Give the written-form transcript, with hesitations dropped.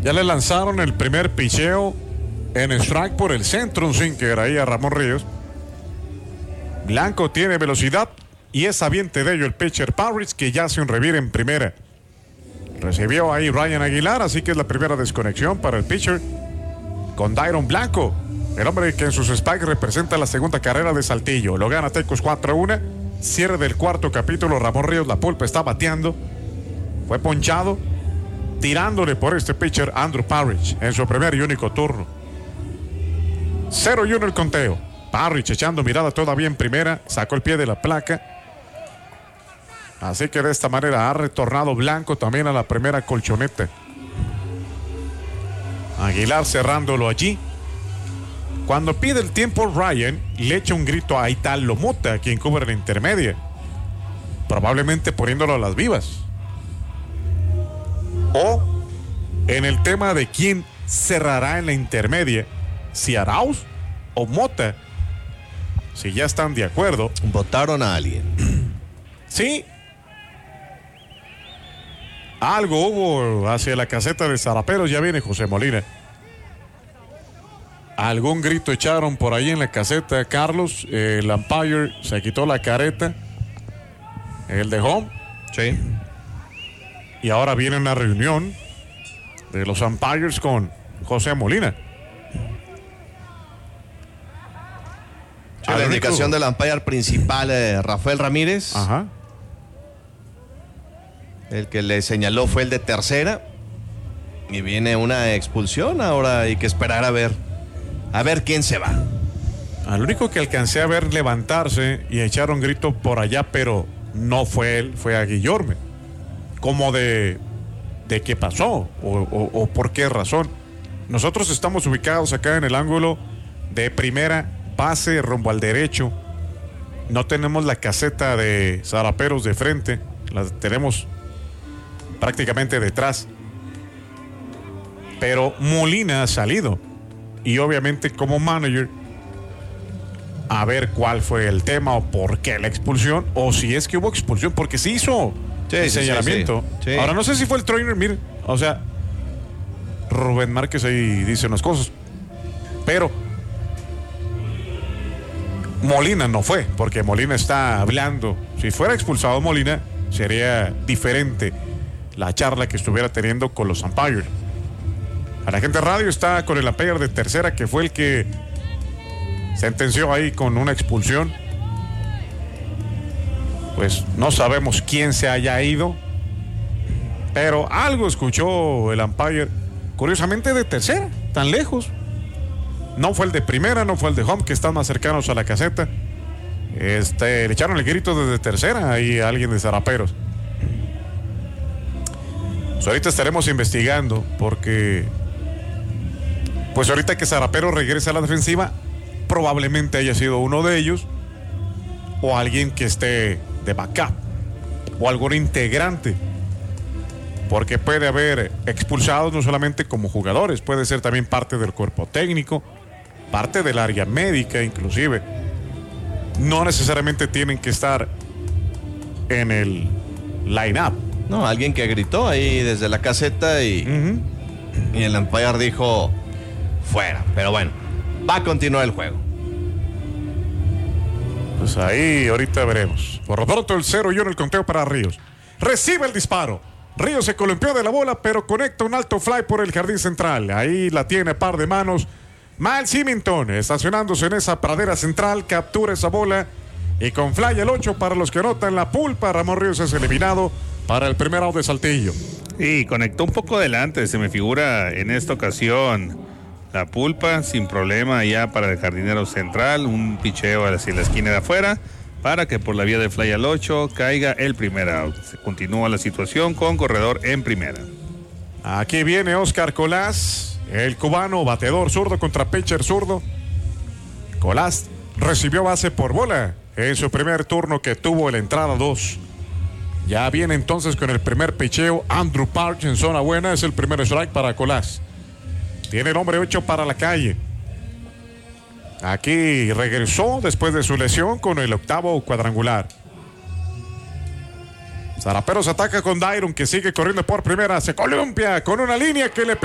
Ya le lanzaron el primer picheo en strike por el centro, un sinker ahí a Ramón Ríos. Blanco tiene velocidad y es aviente de ello el pitcher Parrish, que ya hace un revire en primera. Recibió ahí Ryan Aguilar, así que es la primera desconexión para el pitcher con Dairon Blanco, el hombre que en sus spikes representa la segunda carrera de Saltillo. Lo gana Tecos 4-1. Cierre del cuarto capítulo. Ramón Ríos, la pulpa, está bateando. Fue ponchado, tirándole por este pitcher Andrew Parrish en su primer y único turno. 0-1 el conteo. Parrish echando mirada todavía en primera, sacó el pie de la placa. Así que de esta manera ha retornado Blanco también a la primera colchoneta. Aguilar cerrándolo allí. Cuando pide el tiempo, Ryan le echa un grito a Italo Mota, quien cubre la intermedia, probablemente poniéndolo a las vivas. O en el tema de quién cerrará en la intermedia, si Arauz o Mota, si ya están de acuerdo. Votaron a alguien. Sí. Algo hubo hacia la caseta de Zaraperos. Ya viene José Molina. Algún grito echaron por ahí en la caseta. Carlos, el umpire, se quitó la careta. El de home. Sí. Y ahora viene una reunión de los umpires con José Molina. Sí, la indicación del umpire principal, Rafael Ramírez. Ajá. El que le señaló fue el de tercera. Y viene una expulsión. Ahora hay que esperar a ver quién se va. Al único que alcancé a ver levantarse y echar un grito por allá, pero no fue él, fue a Guillorme. Como de qué pasó o por qué razón. Nosotros estamos ubicados acá en el ángulo de primera base rumbo al derecho. No tenemos la caseta de Zaraperos de frente, la tenemos prácticamente detrás. Pero Molina ha salido y obviamente como manager a ver cuál fue el tema o por qué la expulsión, o si es que hubo expulsión, porque se hizo el señalamiento. Sí. Ahora no sé si fue el trainer, mire, o sea, Rubén Márquez ahí dice unas cosas, pero Molina no fue, porque Molina está hablando. Si fuera expulsado Molina, sería diferente la charla que estuviera teniendo con los umpires. A la gente radio está con el umpire de tercera, que fue el que sentenció ahí con una expulsión. Pues no sabemos quién se haya ido, pero algo escuchó el umpire, curiosamente de tercera, tan lejos. No fue el de primera, no fue el de home, que están más cercanos a la caseta. Le echaron el grito desde tercera ahí a alguien de Zaraperos. Pues ahorita estaremos investigando, porque pues ahorita que Zaraperos regresa a la defensiva, probablemente haya sido uno de ellos, o alguien que esté de backup, o algún integrante, porque puede haber expulsados no solamente como jugadores, puede ser también parte del cuerpo técnico, parte del área médica inclusive. No necesariamente tienen que estar en el line-up. No, alguien que gritó ahí desde la caseta y el umpire dijo fuera. Pero bueno, va a continuar el juego. Pues ahí ahorita veremos. Por lo pronto el 0-1 el conteo para Ríos. Recibe el disparo. Ríos se columpió de la bola, pero conecta un alto fly por el jardín central. Ahí la tiene a par de manos Mal Symington, estacionándose en esa pradera central, captura esa bola y con fly el 8 para los que anotan la pulpa. Ramón Ríos es eliminado para el primer out de Saltillo. Y conectó un poco adelante, se me figura en esta ocasión la pulpa, sin problema ya para el jardinero central, un picheo hacia la esquina de afuera, para que por la vía de fly al 8 caiga el primer out. Se continúa la situación con corredor en primera. Aquí viene Oscar Colás, el cubano, bateador zurdo contra pitcher zurdo. Colás recibió base por bola en su primer turno que tuvo en la entrada 2. Ya viene entonces con el primer picheo Andrew Parrish en zona buena, es el primer strike para Colás. Tiene el hombre 8 para la calle. Aquí regresó después de su lesión con el octavo cuadrangular. Zaraperos ataca con Dairon, que sigue corriendo por primera, se columpia con una línea que le